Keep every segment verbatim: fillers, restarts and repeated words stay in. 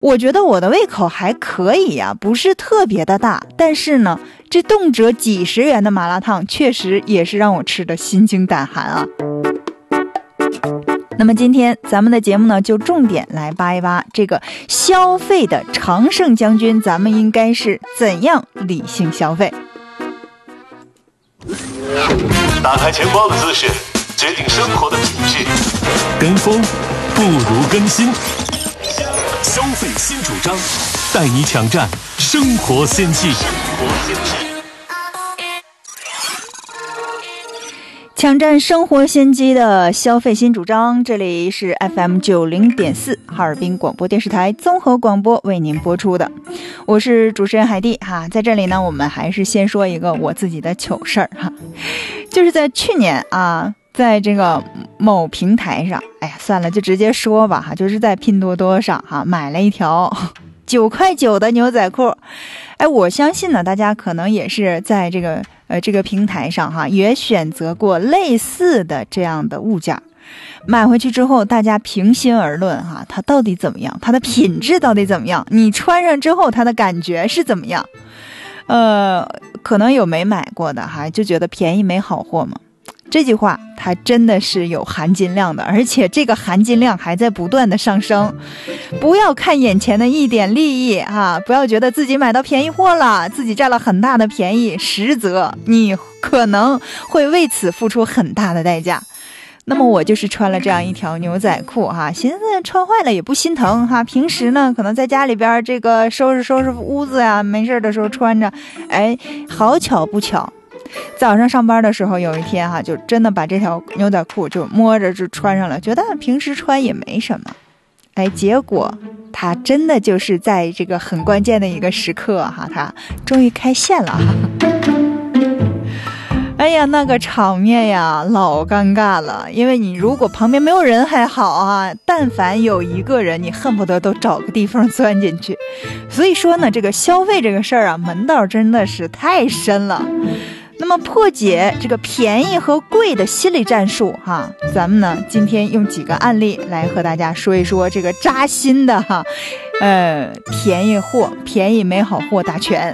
我觉得我的胃口还可以呀、啊，不是特别的大，但是呢，这动辄几十元的麻辣烫确实也是让我吃的心惊胆寒啊。那么今天咱们的节目呢，就重点来扒一扒这个消费的常胜将军，咱们应该是怎样理性消费。 打开钱包的姿势，决定生活的品质。跟风不如跟新，消费新主张，带你抢占生活先机。 抢占生活先机的消费新主张，这里是 F M 九十点四 哈尔滨广播电视台综合广播为您播出的，我是主持人海蒂哈。在这里呢，我们还是先说一个我自己的糗事儿哈，就是在去年啊，在这个某平台上，哎呀，算了，就直接说吧哈，就是在拼多多上哈，买了一条九块九的牛仔裤。哎，我相信呢，大家可能也是在这个呃这个平台上哈，也选择过类似的这样的物件，买回去之后，大家平心而论哈，它到底怎么样？它的品质到底怎么样？你穿上之后，它的感觉是怎么样？呃，可能有没买过的哈，就觉得便宜没好货嘛。这句话它真的是有含金量的，而且这个含金量还在不断的上升。不要看眼前的一点利益啊，不要觉得自己买到便宜货了，自己占了很大的便宜，实则你可能会为此付出很大的代价。那么我就是穿了这样一条牛仔裤哈，寻思穿坏了也不心疼哈。平时呢，可能在家里边这个收拾收拾屋子呀，没事的时候穿着，哎，好巧不巧。早上上班的时候，有一天哈，就真的把这条牛仔裤就摸着就穿上了，觉得平时穿也没什么，哎，结果它真的就是在这个很关键的一个时刻哈，它终于开线了哈。哎呀，那个场面呀，老尴尬了，因为你如果旁边没有人还好啊，但凡有一个人，你恨不得都找个地缝钻进去。所以说呢，这个消费这个事儿啊，门道真的是太深了。那么破解这个便宜和贵的心理战术哈，咱们呢今天用几个案例来和大家说一说这个扎心的哈，呃，便宜货、便宜没好货大全。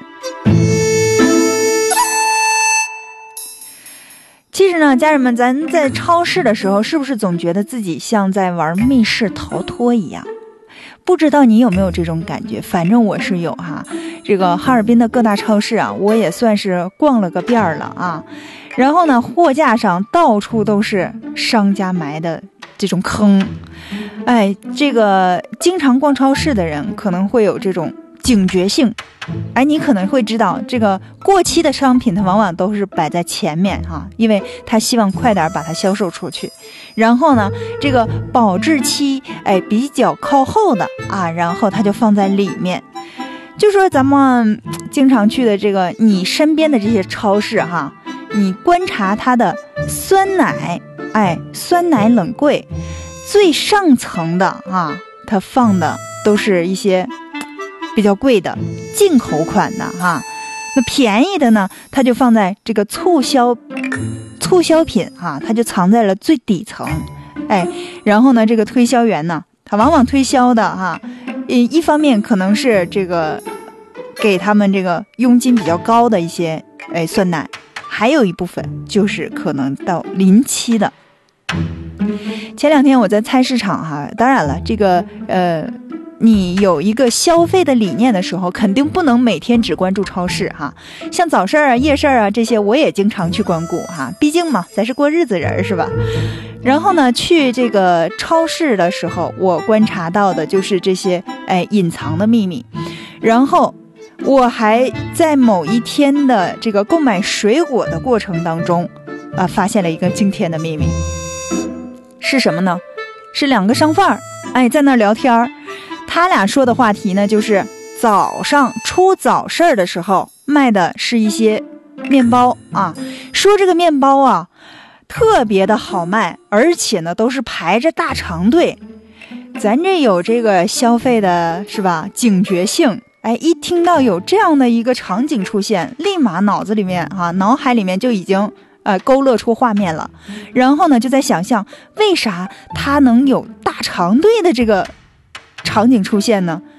其实呢，家人们，咱在超市的时候，是不是总觉得自己像在玩密室逃脱一样？不知道你有没有这种感觉？反正我是有哈。这个哈尔滨的各大超市啊，我也算是逛了个遍了啊。然后呢，货架上到处都是商家埋的这种坑。哎，这个经常逛超市的人可能会有这种警觉性。哎，你可能会知道，这个过期的商品它往往都是摆在前面哈，因为他希望快点把它销售出去。然后呢，这个保质期哎比较靠后的啊，然后它就放在里面。就说咱们经常去的这个你身边的这些超市哈，你观察它的酸奶，哎，酸奶冷柜最上层的啊，它放的都是一些比较贵的进口款的哈，那便宜的呢，它就放在这个促销促销品哈，它就藏在了最底层。哎，然后呢，这个推销员呢，他往往推销的哈，一方面可能是这个给他们这个佣金比较高的一些哎酸奶，还有一部分就是可能到临期的。前两天我在菜市场哈，当然了，这个呃。你有一个消费的理念的时候，肯定不能每天只关注超市哈。像早市啊、夜市啊这些，我也经常去光顾哈。毕竟嘛，咱是过日子人是吧？然后呢，去这个超市的时候，我观察到的就是这些哎隐藏的秘密。然后我还在某一天的这个购买水果的过程当中啊，发现了一个惊天的秘密。是什么呢？是两个商贩儿哎在那聊天儿。他俩说的话题呢，就是早上出早市的时候卖的是一些面包啊，说这个面包啊特别的好卖，而且呢都是排着大长队。咱这有这个消费的是吧警觉性，哎，一听到有这样的一个场景出现，立马脑子里面啊脑海里面就已经呃勾勒出画面了，然后呢就在想象为啥他能有大长队的这个场景出现呢？